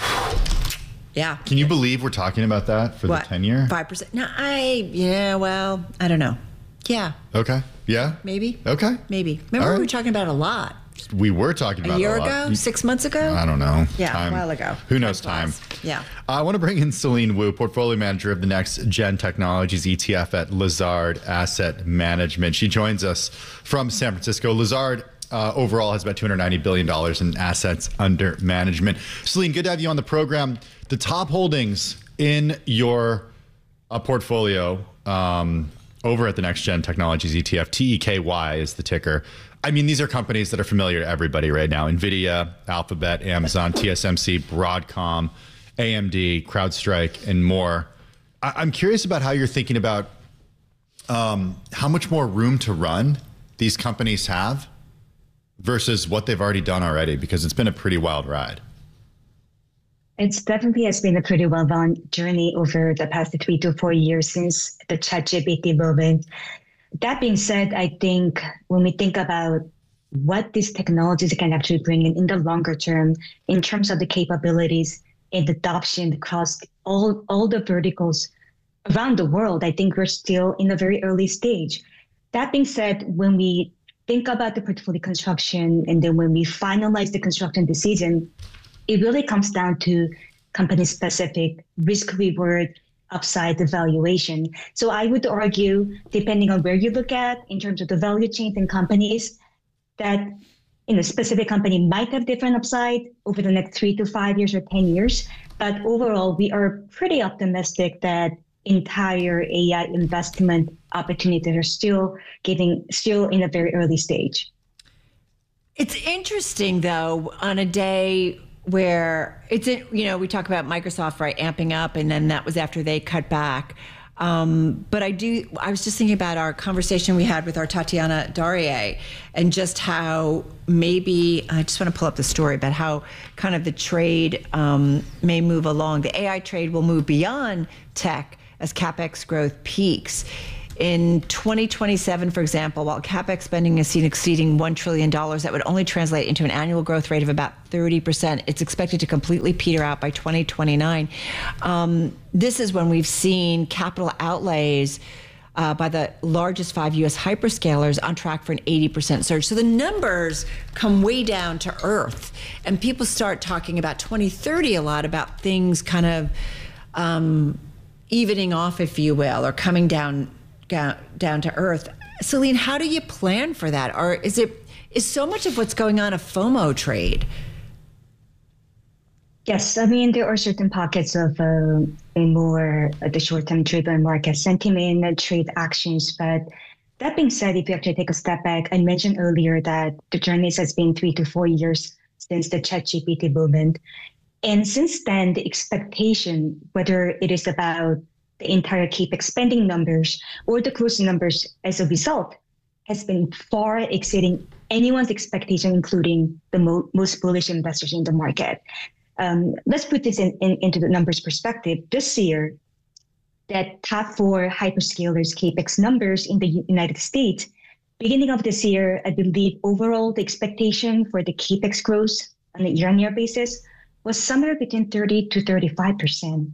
Yeah. Can you believe we're talking about that for what? the ten-year? five percent. No, I, yeah, well, I don't know. Yeah. Okay. Yeah? Maybe. Okay. Maybe. Remember All right. we were talking about a lot. We were talking about a year it a lot. ago? Six months ago? I don't know. Yeah, time. a while ago. Who knows time? Yeah. I want to bring in Celine Wu, portfolio manager of the Next Gen Technologies E T F at Lazard Asset Management. She joins us from San Francisco. Lazard uh, overall has about two hundred ninety billion dollars in assets under management. Celine, good to have you on the program. The top holdings in your uh, portfolio um, over at the Next Gen Technologies E T F, T E K Y is the ticker. I mean, these are companies that are familiar to everybody right now. NVIDIA, Alphabet, Amazon, T S M C, Broadcom, A M D, CrowdStrike, and more. I- I'm curious about how you're thinking about um, how much more room to run these companies have versus what they've already done already, because it's been a pretty wild ride. It's definitely has been a pretty well-run journey over the past three to four years since the ChatGPT movement. That being said, I think when we think about what these technologies can actually bring in in the longer term, in terms of the capabilities and adoption across all, all the verticals around the world, I think we're still in a very early stage. That being said, when we think about the portfolio construction and then when we finalize the construction decision, it really comes down to company-specific risk-reward upside evaluation. So I would argue, depending on where you look at in terms of the value chain and companies, that in a specific company might have different upside over the next three to five years or ten years. But overall, we are pretty optimistic that entire A I investment opportunities are still giving, still in a very early stage. It's interesting, though, on a day where it's, you know, we talk about Microsoft, right, amping up, and then that was after they cut back. Um, but I do, I was just thinking about our conversation we had with our Tatiana Darie and just how maybe, I just want to pull up the story about how kind of the trade um, may move along. The A I trade will move beyond tech as CapEx growth peaks. In twenty twenty-seven, for example, while CapEx spending is seen exceeding one trillion dollars, that would only translate into an annual growth rate of about thirty percent. It's expected to completely peter out by twenty twenty-nine. Um, this is when we've seen capital outlays uh, by the largest five U S hyperscalers on track for an eighty percent surge. So the numbers come way down to earth, and people start talking about twenty thirty a lot about things kind of um, evening off, if you will, or coming down down to earth. Celine, how do you plan for that? Or is it is so much of what's going on a FOMO trade? Yes, I mean, there are certain pockets of uh, a more uh, the short-term driven market sentiment and trade actions. But that being said, if you actually take a step back, I mentioned earlier that the journey has been three to four years since the ChatGPT movement. And since then, the expectation, whether it is about the entire CapEx spending numbers or the closing numbers as a result, has been far exceeding anyone's expectation, including the mo- most bullish investors in the market. Um, let's put this in, in, into the numbers perspective. This year, that top four hyperscalers CapEx numbers in the United States, beginning of this year, I believe overall the expectation for the CapEx growth on a year-on-year basis was somewhere between thirty to thirty-five percent.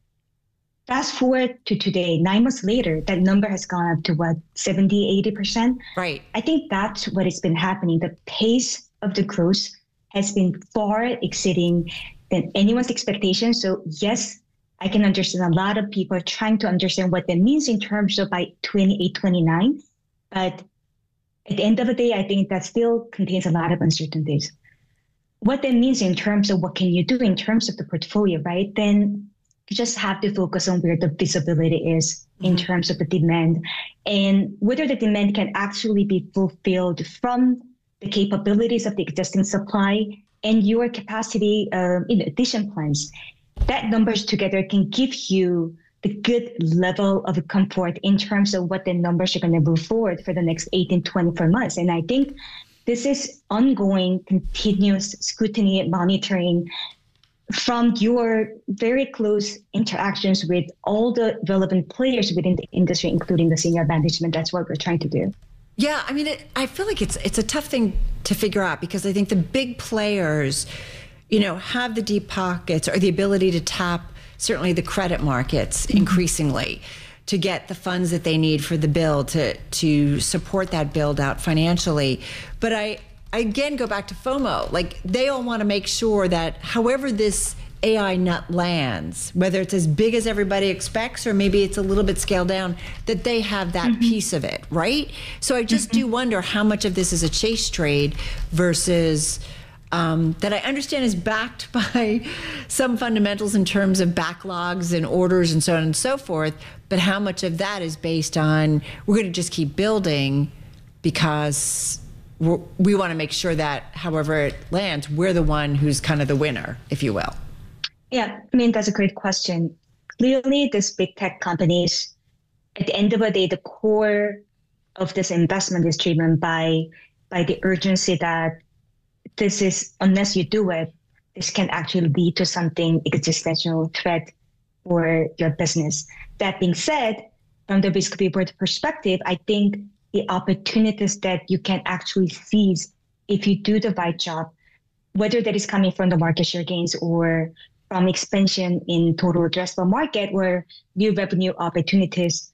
Fast forward to today, nine months later, that number has gone up to what, seventy, eighty percent? Right. I think that's what has been happening. The pace of the growth has been far exceeding than anyone's expectation. So yes, I can understand a lot of people are trying to understand what that means in terms of by twenty-eight, twenty-nine. But at the end of the day, I think that still contains a lot of uncertainties. What that means in terms of what can you do in terms of the portfolio, right? Then you just have to focus on where the visibility is in mm-hmm. terms of the demand and whether the demand can actually be fulfilled from the capabilities of the existing supply and your capacity uh, in addition plans. That numbers together can give you the good level of comfort in terms of what the numbers are going to move forward for the next eighteen, twenty-four months. And I think this is ongoing, continuous scrutiny and monitoring from your very close interactions with all the relevant players within the industry, including the senior management. That's what we're trying to do. Yeah, I mean, it, I feel like it's it's a tough thing to figure out because I think the big players, you know, have the deep pockets or the ability to tap certainly the credit markets mm-hmm. increasingly to get the funds that they need for the build to to support that build out financially. But I, I again go back to FOMO. Like they all want to make sure that however this A I nut lands, whether it's as big as everybody expects or maybe it's a little bit scaled down, that they have that mm-hmm. piece of it, right? So I just mm-hmm. do wonder how much of this is a chase trade versus um, that I understand is backed by some fundamentals in terms of backlogs and orders and so on and so forth, but how much of that is based on we're going to just keep building because we're, we want to make sure that however it lands, we're the one who's kind of the winner, if you will. Yeah, I mean, that's a great question. Clearly, these big tech companies, at the end of the day, the core of this investment is driven by, by the urgency that this is, unless you do it, this can actually lead to something existential threat for your business. That being said, from the risk reward perspective, I think the opportunities that you can actually seize if you do the right job, whether that is coming from the market share gains or from expansion in total addressable market where new revenue opportunities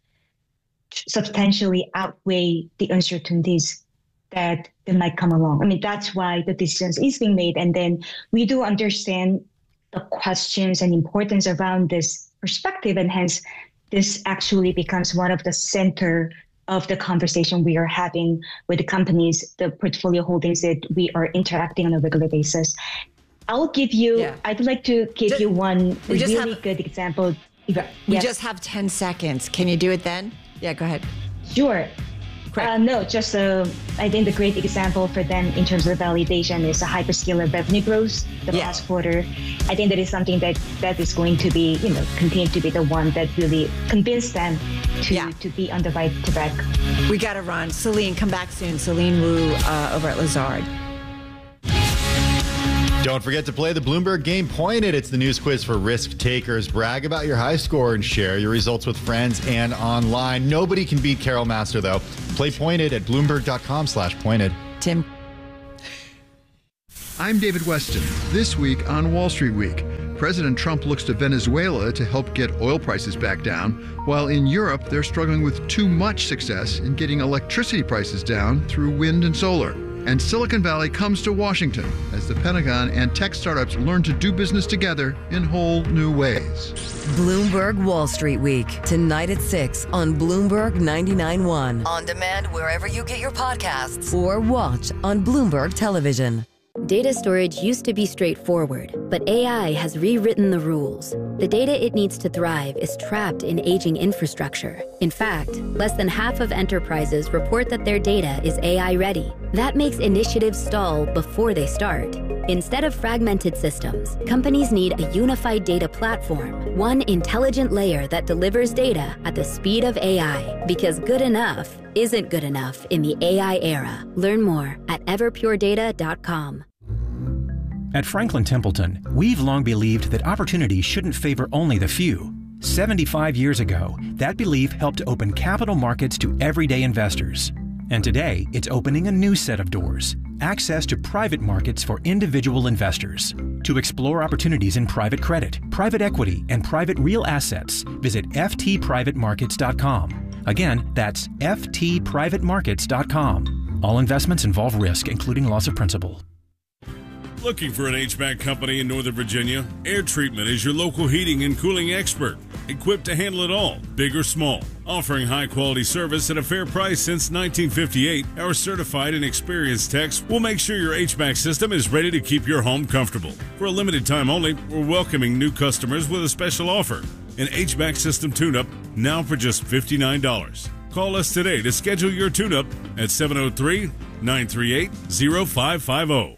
substantially outweigh the uncertainties that, that might come along. I mean, that's why the decisions is being made. And then we do understand the questions and importance around this perspective. And hence, this actually becomes one of the center of the conversation we are having with the companies, the portfolio holdings that we are interacting on a regular basis. I'll give you, yeah. I'd like to give just, you one really have, good example. We Yes. just have ten seconds. Can you do it then? Yeah, go ahead. Sure. Uh, no, just uh, I think the great example for them in terms of validation is a hyperscaler revenue growth the Yeah. last quarter. I think that is something that that is going to be, you know, continue to be the one that really convinced them to, Yeah. to be on the right track. We got to run. Celine, come back soon. Celine Wu uh, over at Lazard. Don't forget to play the Bloomberg Game Pointed. It's the news quiz for risk takers. Brag about your high score and share your results with friends and online. Nobody can beat Carol Master, though. Play Pointed at Bloomberg.com slash pointed. Tim. I'm David Weston. This week on Wall Street Week, President Trump looks to Venezuela to help get oil prices back down, while in Europe they're struggling with too much success in getting electricity prices down through wind and solar. And Silicon Valley comes to Washington as the Pentagon and tech startups learn to do business together in whole new ways. Bloomberg Wall Street Week, tonight at six on Bloomberg ninety-nine point one. On demand wherever you get your podcasts or watch on Bloomberg Television. Data storage used to be straightforward, but A I has rewritten the rules. The data it needs to thrive is trapped in aging infrastructure. In fact, less than half of enterprises report that their data is A I ready. That makes initiatives stall before they start. Instead of fragmented systems, companies need a unified data platform, one intelligent layer that delivers data at the speed of A I. Because good enough isn't good enough in the A I era. Learn more at everpure data dot com. At Franklin Templeton, we've long believed that opportunity shouldn't favor only the few. seventy-five years ago, that belief helped open capital markets to everyday investors. And today, it's opening a new set of doors. Access to private markets for individual investors. To explore opportunities in private credit, private equity, and private real assets, visit f t private markets dot com. Again, that's f t private markets dot com. All investments involve risk, including loss of principal. Looking for an H V A C company in Northern Virginia? Air Treatment is your local heating and cooling expert, equipped to handle it all, big or small. Offering high-quality service at a fair price since nineteen fifty-eight, our certified and experienced techs will make sure your H V A C system is ready to keep your home comfortable. For a limited time only, we're welcoming new customers with a special offer. An H V A C system tune-up now for just fifty-nine dollars. Call us today to schedule your tune-up at seven oh three, nine three eight, oh five five oh.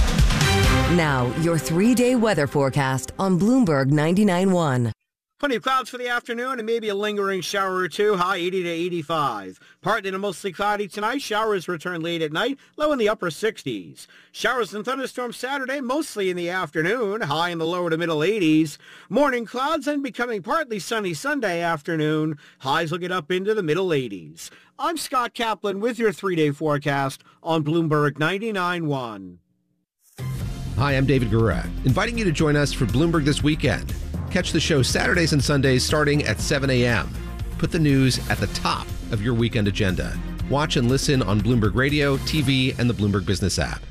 Now, your three-day weather forecast on Bloomberg ninety-nine point one. Plenty of clouds for the afternoon and maybe a lingering shower or two, high eighty to eighty-five. Partly to mostly cloudy tonight. Showers return late at night, low in the upper sixties. Showers and thunderstorms Saturday, mostly in the afternoon, high in the lower to middle eighties. Morning clouds and becoming partly sunny Sunday afternoon. Highs will get up into the middle eighties. I'm Scott Kaplan with your three-day forecast on Bloomberg ninety-nine point one. Hi, I'm David Guerra, inviting you to join us for Bloomberg This Weekend. Catch the show Saturdays and Sundays starting at seven a.m. Put the news at the top of your weekend agenda. Watch and listen on Bloomberg Radio, T V, and the Bloomberg Business app.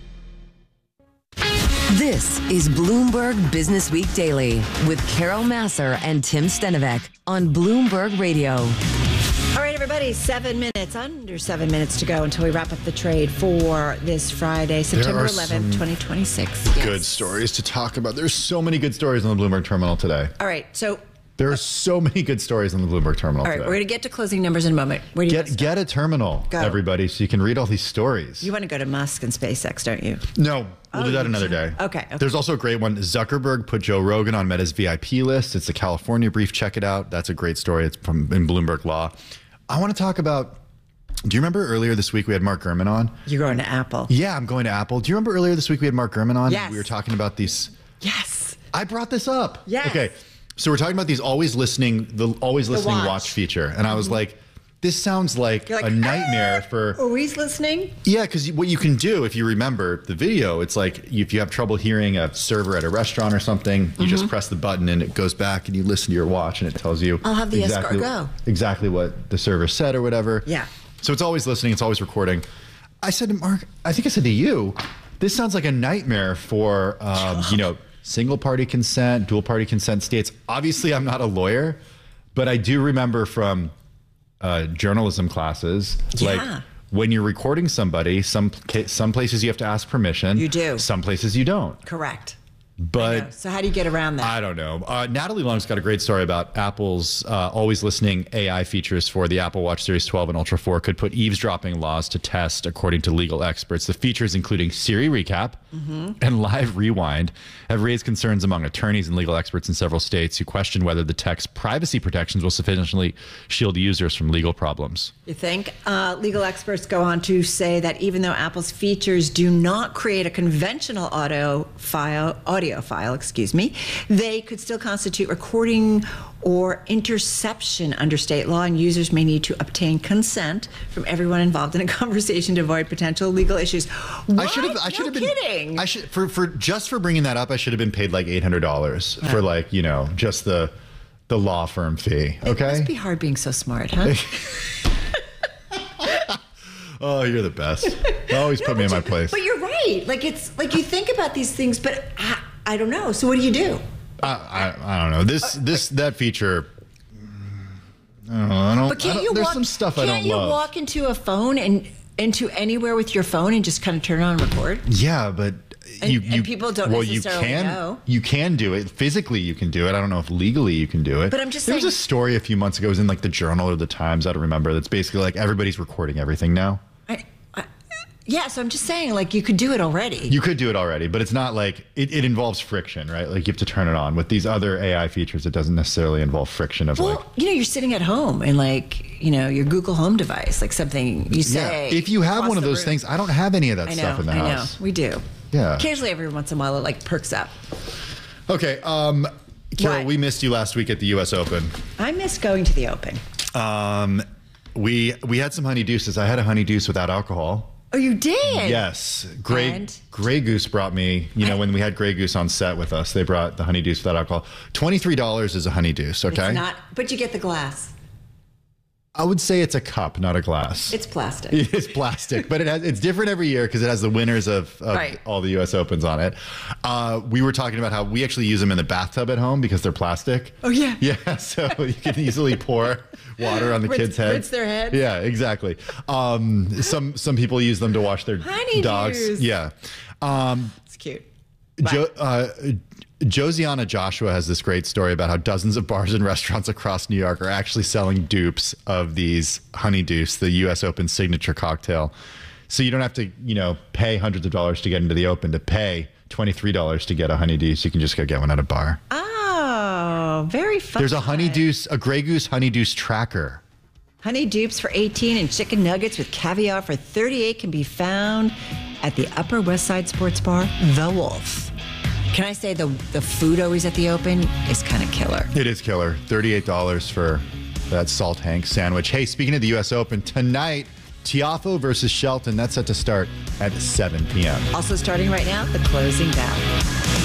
This is Bloomberg Business Week Daily with Carol Massar and Tim Stenovec on Bloomberg Radio. All right, everybody, seven minutes, under seven minutes to go until we wrap up the trade for this Friday, September eleventh, twenty twenty-six. Yes. Good stories to talk about. There's so many good stories on the Bloomberg Terminal today. All right, so... There are so many good stories on the Bloomberg Terminal All right, today. we're going to get to closing numbers in a moment. Where do you Get, get a terminal, Go. everybody, so you can read all these stories. You want to go to Musk and SpaceX, don't you? No, we'll Oh, do that you another do. day. Okay, okay. There's also a great one. Zuckerberg put Joe Rogan on Meta's V I P list. It's the California brief. Check it out. That's a great story. It's from in Bloomberg Law. I want to talk about, do you remember earlier this week we had Mark Gurman on? You're going to Apple. Yeah, I'm going to Apple. Do you remember earlier this week we had Mark Gurman on? Yes. We were talking about these. Yes. I brought this up. Yes. Okay. So we're talking about these always listening, the always The listening watch. watch. feature. And I was Mhm. like, this sounds like, You're like, a nightmare for. Always listening? Yeah, because what you can do, if you remember the video, it's like if you have trouble hearing a server at a restaurant or something, you just Mhm. press the button and it goes back and you listen to your watch and it tells you I'll have the exactly, escort go. exactly what the server said or whatever. Yeah. So it's always listening, it's always recording. I said to Mark, I think I said to you, this sounds like a nightmare for, um, you know, single party consent, dual party consent states. Obviously, I'm not a lawyer, but I do remember from uh, journalism classes, Yeah. like when you're recording somebody, some ca- some places you have to ask permission. You do. Some places you don't. Correct. But so how do you get around that? I don't know. Uh, Natalie Long's got a great story about Apple's uh, always listening A I features for the Apple Watch Series twelve and Ultra four could put eavesdropping laws to test, according to legal experts. The features, including Siri Recap mm-hmm. and Live Rewind, have raised concerns among attorneys and legal experts in several states who question whether the tech's privacy protections will sufficiently shield users from legal problems. You think? Uh, legal experts go on to say that even though Apple's features do not create a conventional audio file, audio file, excuse me, they could still constitute recording or interception under state law, and users may need to obtain consent from everyone involved in a conversation to avoid potential legal issues. What? I should have. I should no have been kidding. I should for for just for bringing that up. I should have been paid like eight hundred dollars wow. for like you know just the the law firm fee. It okay. must be hard being so smart, huh? Oh, you're the best. Always no, put me in my you, place. But you're right. Like it's like you think about these things, but I, I don't know. So what do you do? I, I, I don't know. This uh, this that feature. I don't know. I don't, but can't I don't, you there's walk, some stuff I don't Can't you love. walk into a phone and into anywhere with your phone and just kind of turn it on and record? Yeah, but and, you, you and people don't well, necessarily you can, know. You can do it physically. You can do it. I don't know if legally you can do it. But I'm just there saying. was a story a few months ago. It was in like the Journal or the Times. I don't remember. That's basically like everybody's recording everything now. I, I, yeah, so I'm just saying, like, you could do it already. You could do it already, but it's not like it, it involves friction, right? Like you have to turn it on. With these other A I features, it doesn't necessarily involve friction of well, like. you know, you're sitting at home and like, you know, your Google Home device, like something you say. Yeah. If you have one of those room. things, I don't have any of that I know, stuff in the I house. know, we do. Yeah. Occasionally, every once in a while, it like perks up. Okay, um, Carol, What? we missed you last week at the U S Open. I miss going to the Open. Um, we we had some honey deuces. I had a honey deuce without alcohol. Oh, you did? Yes. Grey, And? Grey Goose brought me, you know, when we had Grey Goose on set with us, they brought the honey deuce without alcohol. twenty-three dollars is a honey deuce, okay? It's not, but you get the glass. I would say it's a cup, not a glass. It's plastic. It's plastic, but it has, it's different every year because it has the winners of, of Right. all the U S Opens on it. Uh, we were talking about how we actually use them in the bathtub at home because they're plastic. Oh, yeah. Yeah, so you can easily pour water on the Rinse- kids' heads. rinse their heads. Yeah, exactly. Um, some some people use them to wash their Honey dogs. deuce. Yeah. Um, It's cute. Jo- uh, Josiana Joshua has this great story about how dozens of bars and restaurants across New York are actually selling dupes of these honey deuce, the U S Open signature cocktail. So you don't have to, you know, pay hundreds of dollars to get into the Open. To pay twenty-three dollars to get a honey deuce, you can just go get one at a bar. Oh, very fun. There's a honey deuce, a Grey Goose honey deuce tracker. Honey dupes for eighteen and chicken nuggets with caviar for thirty-eight can be found at the Upper West Side Sports Bar, The Wolf. Can I say the the food always at the Open is kind of killer? It is killer. thirty-eight dollars for that Salt Hank sandwich. Hey, speaking of the U S Open, tonight, Tiafoe versus Shelton. That's set to start at seven p.m. Also starting right now, the closing bell.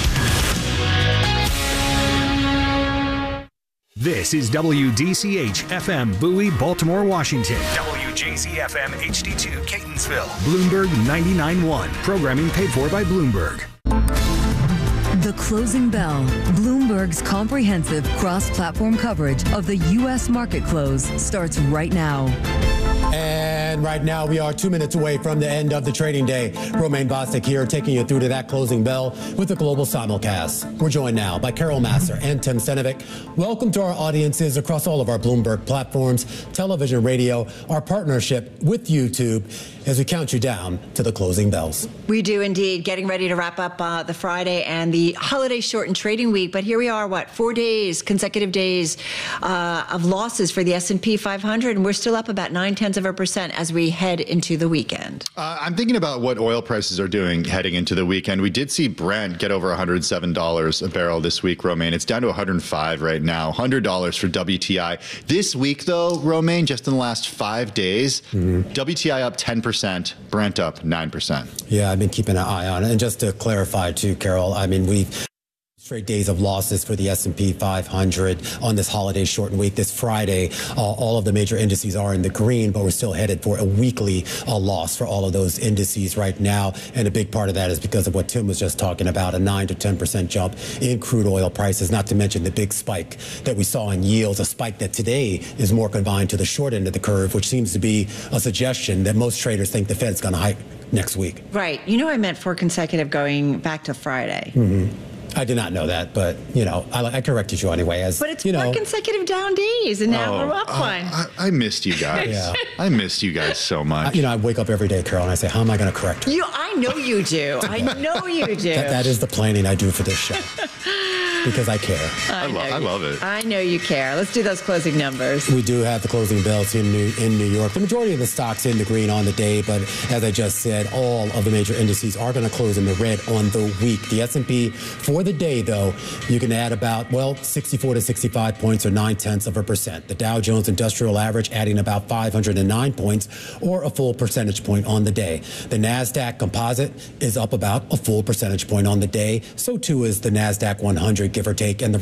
This is W D C H F M Bowie, Baltimore, Washington. W J Z F M H D two, Catonsville. Bloomberg ninety-nine point one. Programming paid for by Bloomberg. The Closing Bell, Bloomberg's comprehensive cross-platform coverage of the U S market close starts right now. And right now we are two minutes away from the end of the trading day. Romaine Bostic here taking you through to that closing bell with the global simulcast. We're joined now by Carol Massar and Tim Senovic. Welcome to our audiences across all of our Bloomberg platforms, television, radio, our partnership with YouTube as we count you down to the closing bells. We do indeed. Getting ready to wrap up uh, the Friday and the holiday shortened trading week. But here we are, what, four days, consecutive days uh, of losses for the S and P five hundred. And we're still up about nine tenths of a percent as we head into the weekend. Uh, I'm thinking about what oil prices are doing heading into the weekend. We did see Brent get over one hundred seven dollars a barrel this week, Romaine. It's down to one hundred five right now, one hundred dollars for W T I. This week, though, Romaine, just in the last five days, mm-hmm. W T I up ten percent, Brent up nine percent. Yeah, I've been keeping an eye on it. And just to clarify, too, Carol, I mean, we've straight days of losses for the S and P five hundred on this holiday shortened week. This Friday, uh, all of the major indices are in the green, but we're still headed for a weekly uh, loss for all of those indices right now. And a big part of that is because of what Tim was just talking about, a nine to ten percent jump in crude oil prices, not to mention the big spike that we saw in yields, a spike that today is more confined to the short end of the curve, which seems to be a suggestion that most traders think the Fed's going to hike next week. Right. You know, I meant four consecutive going back to Friday. Mm-hmm. I did not know that, but, you know, I, I corrected you anyway. As But it's you know, four consecutive down days, and now Oh, we're up uh, one. I, I missed you guys. Yeah. I missed you guys so I, much. you know, I wake up every day, Carol, and I say, how am I going to correct her? You, I know you do. I know you do. That, that is the planning I do for this show. Because I care. I, lo- I love it. I know you care. Let's do those closing numbers. We do have the closing bells in New, in New York. The majority of the stocks in the green on the day, but as I just said, all of the major indices are going to close in the red on the week. The S and P for the day, though, you can add about, well, sixty-four to sixty-five points or nine-tenths of a percent. The Dow Jones Industrial Average adding about five hundred nine points or a full percentage point on the day. The NASDAQ Composite is up about a full percentage point on the day. So, too, is the NASDAQ one hundred, give or take, and the